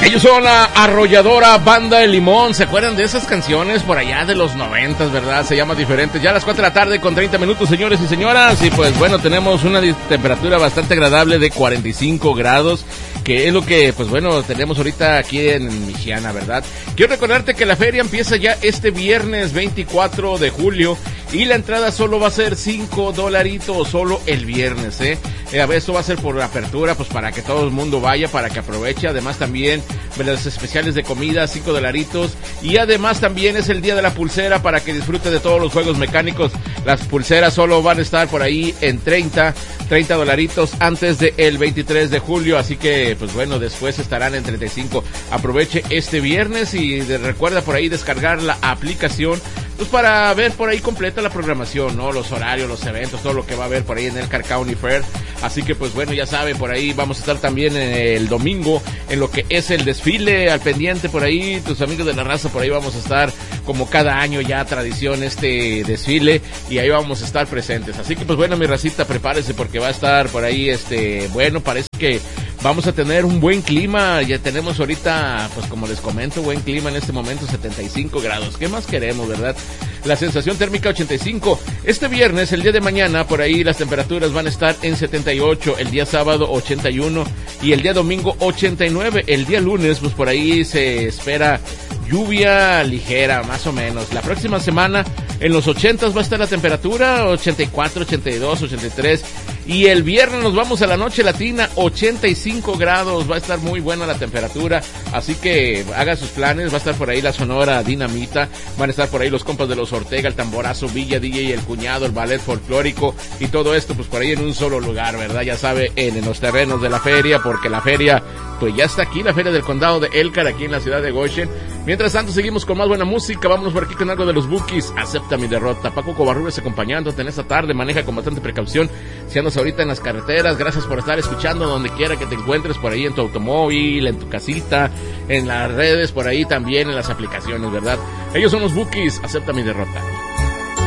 Ellos son la arrolladora Banda de Limón. ¿Se acuerdan de esas canciones por allá de los 90, verdad? Se llama Diferentes. Ya a las 4 de la tarde con 30 minutos, señores y señoras. Y pues bueno, tenemos una temperatura bastante agradable de 45 grados. Que es lo que, pues bueno, tenemos ahorita aquí en Michiana, ¿verdad? Quiero recordarte que la feria empieza ya este viernes 24 de julio y la entrada solo va a ser $5, solo el viernes, A ver, esto va a ser por apertura, pues para que todo el mundo vaya, para que aproveche. Además también los especiales de comida, $5. Y además también es el día de la pulsera para que disfrute de todos los juegos mecánicos. Las pulseras solo van a estar por ahí en $30 antes del 23 de julio. Así que, pues bueno, después estarán en 35. Aproveche este viernes y recuerda por ahí descargar la aplicación, pues para ver por ahí completa la programación, ¿no? Los horarios, los eventos, todo lo que va a haber por ahí en el Elkhart County Fair. Así que pues bueno, ya sabe, por ahí vamos a estar también el domingo en lo que es el desfile, al pendiente por ahí, tus amigos de la raza, por ahí vamos a estar como cada año ya tradición este desfile y ahí vamos a estar presentes. Así que pues bueno, mi racita, prepárese porque va a estar por ahí bueno, parece que vamos a tener un buen clima. Ya tenemos ahorita, pues como les comento, buen clima en este momento, 75 grados. ¿Qué más queremos, verdad? La sensación térmica 85. Este viernes, el día de mañana, por ahí las temperaturas van a estar en 78. El día sábado 81 y el día domingo 89. El día lunes, pues por ahí se espera lluvia ligera, más o menos. La próxima semana en los 80s va a estar la temperatura, 84, 82, 83. Y el viernes nos vamos a la noche latina, 85 grados, va a estar muy buena la temperatura, así que haga sus planes. Va a estar por ahí la Sonora Dinamita, van a estar por ahí los compas de los Ortega, el Tamborazo, Villa DJ, el Cuñado, el Ballet Folclórico y todo esto pues por ahí en un solo lugar, ¿verdad? Ya sabe, en los terrenos de la feria, porque la feria pues ya está aquí, la feria del condado de Elkhart, aquí en la ciudad de Goshen. Mientras tanto seguimos con más buena música, vámonos por aquí con algo de los Bukis, Acepta mi derrota. Paco Covarrubias acompañándote en esta tarde, maneja con bastante precaución si andas ahorita en las carreteras. Gracias por estar escuchando donde quiera que te encuentres, por ahí en tu automóvil, en tu casita, en las redes, por ahí también en las aplicaciones, ¿verdad? Ellos son los Bukis, Acepta mi derrota.